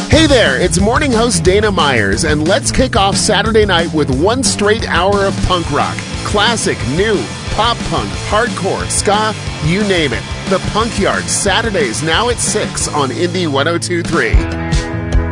Hey there, it's morning host Dana Myers, and let's kick off Saturday night with one straight hour of punk rock. Classic, new, pop punk, hardcore, ska, you name it. The Punk Yard, Saturdays now at 6 on Indie 102.3.